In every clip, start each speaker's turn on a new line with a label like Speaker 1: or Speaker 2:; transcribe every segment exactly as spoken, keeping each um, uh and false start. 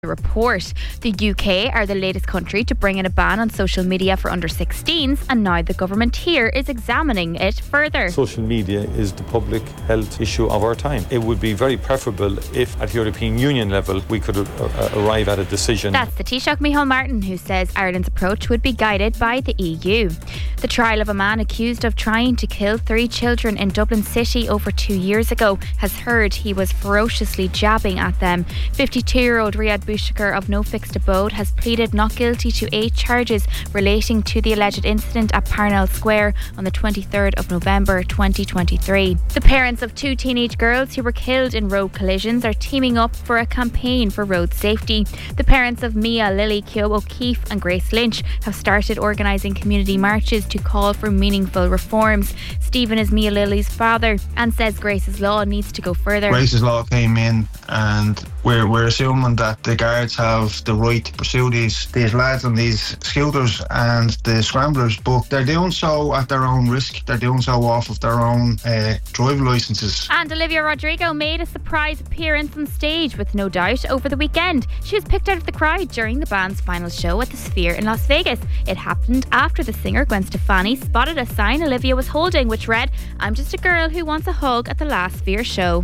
Speaker 1: report. The U K are the latest country to bring in a ban on social media for under sixteens, and now the government here is examining it further.
Speaker 2: Social media is the public health issue of our time. It would be very preferable if at the European Union level we could uh, arrive at a decision.
Speaker 1: That's the Taoiseach Micheál Martin, who says Ireland's approach would be guided by the E U. The trial of a man accused of trying to kill three children in Dublin City over two years ago has heard he was ferociously jabbing at them. fifty-two-year-old Riyad Bouchakar of No Fixed Abode has pleaded not guilty to eight charges relating to the alleged incident at Parnell Square on the twenty-third of November twenty twenty-three. The parents of two teenage girls who were killed in road collisions are teaming up for a campaign for road safety. The parents of Mia, Lily, Kyo O'Keefe and Grace Lynch have started organising community marches to call for meaningful reforms. Stephen is Mia Lily's father and says Grace's law needs to go further.
Speaker 3: Grace's law came in and we're, we're assuming that the guards have the right to pursue these, these lads on these scooters and the scramblers, but they're doing so at their own risk. They're doing so off of their own uh, driving licences.
Speaker 1: And Olivia Rodrigo made a surprise appearance on stage with No Doubt over the weekend. She was picked out of the crowd during the band's final show at the Sphere in Las Vegas. It happened after the singer Gwen Stefani spotted a sign Olivia was holding which read, "I'm just a girl who wants a hug at the last Sphere show."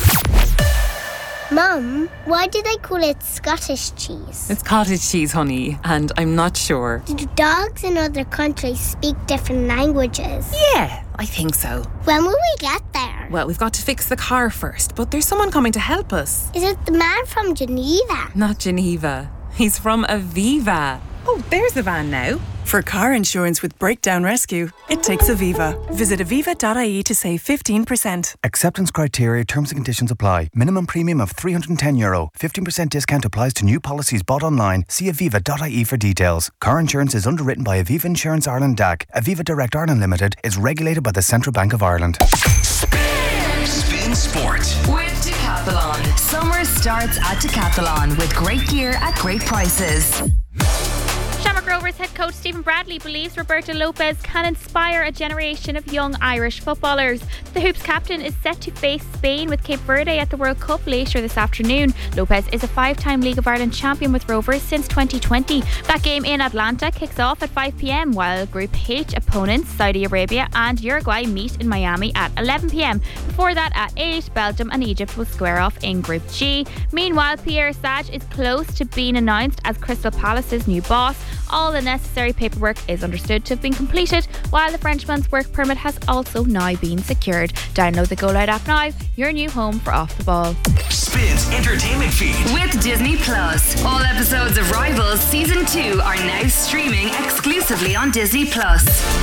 Speaker 4: Mum, why do they call it Scottish cheese?
Speaker 5: It's cottage cheese, honey, and I'm not sure.
Speaker 4: Do dogs in other countries speak different languages?
Speaker 5: Yeah, I think so.
Speaker 4: When will we get there?
Speaker 5: Well, we've got to fix the car first, but there's someone coming to help us.
Speaker 4: Is it the man from Geneva?
Speaker 5: Not Geneva. He's from Aviva. Oh, there's the van now.
Speaker 6: For car insurance with Breakdown Rescue, it takes Aviva. Visit aviva dot I E to save fifteen percent.
Speaker 7: Acceptance criteria, terms and conditions apply. Minimum premium of three hundred ten euro. fifteen percent discount applies to new policies bought online. See aviva dot I E for details. Car insurance is underwritten by Aviva Insurance Ireland D A C. Aviva Direct Ireland Limited is regulated by the Central Bank of Ireland.
Speaker 8: Spin, Spin Sport
Speaker 9: with Decathlon. Summer starts at Decathlon with great gear at great prices.
Speaker 1: Shamrock Rovers head coach Stephen Bradley believes Roberto Lopez can inspire a generation of young Irish footballers. The Hoops captain is set to face Spain with Cape Verde at the World Cup later this afternoon. Lopez is a five-time League of Ireland champion with Rovers since twenty twenty. That game in Atlanta kicks off at five p.m, while Group H opponents Saudi Arabia and Uruguay meet in Miami at eleven p.m. Before that, at eight, Belgium and Egypt will square off in Group G. Meanwhile, Pierre Sage is close to being announced as Crystal Palace's new boss. All the necessary paperwork is understood to have been completed, while the Frenchman's work permit has also now been secured. Download the Go Loud app now, your new home for Off the Ball.
Speaker 8: Spins entertainment feed
Speaker 9: with Disney Plus. All episodes of Rivals Season two are now streaming exclusively on Disney Plus.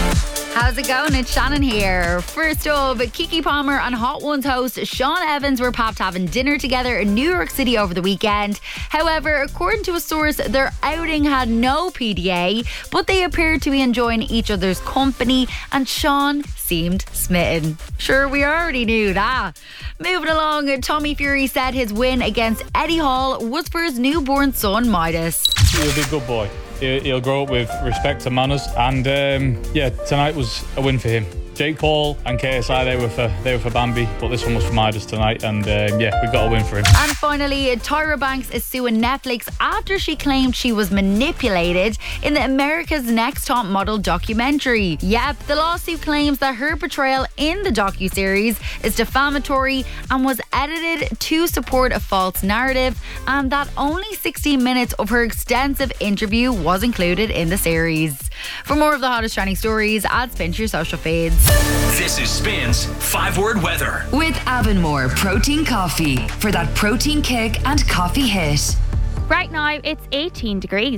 Speaker 10: How's it going? It's Shannon here. First up, Keke Palmer and Hot Ones host Sean Evans were popped having dinner together in New York City over the weekend. However, according to a source, their outing had no P D A, but they appeared to be enjoying each other's company, and Sean seemed smitten. Sure, we already knew that. Moving along, Tommy Fury said his win against Eddie Hall was for his newborn son, Midas.
Speaker 11: He'll be a good boy. He'll grow up with respect and manners, and um, yeah, tonight was a win for him. Jake Paul and K S I, they were for they were for Bambi, but this one was for Midas tonight, and um, yeah, we got a win for him.
Speaker 10: And finally, Tyra Banks is suing Netflix after she claimed she was manipulated in the America's Next Top Model documentary. Yep, the lawsuit claims that her portrayal in the docuseries is defamatory and was edited to support a false narrative, and that only sixteen minutes of her extensive interview was included in the series. For more of the hottest trending stories, add Spin to your social feeds.
Speaker 8: This is Spin's five-word weather
Speaker 9: with Avonmore Protein Coffee for that protein kick and coffee hit.
Speaker 1: Right now, it's eighteen degrees.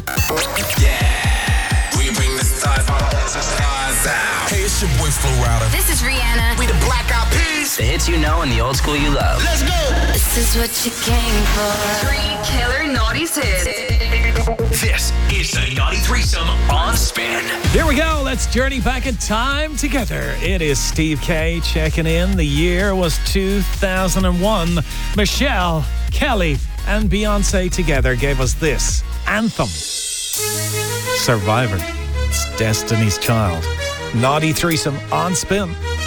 Speaker 12: Yeah, we bring the stars, the stars out. Hey, it's your boy Flo Rida.
Speaker 9: This is Rihanna.
Speaker 12: We the Black Eyed Peas.
Speaker 13: The hits you know and the old school you love.
Speaker 12: Let's go.
Speaker 9: This is what you came for. Three killer naughties hits.
Speaker 8: This is the Naughty Threesome on Spin.
Speaker 14: Here we go. Let's journey back in time together. It is Steve K checking in. The year was two thousand one. Michelle, Kelly, and Beyonce together gave us this anthem. Survivor. It's Destiny's Child. Naughty Threesome on Spin.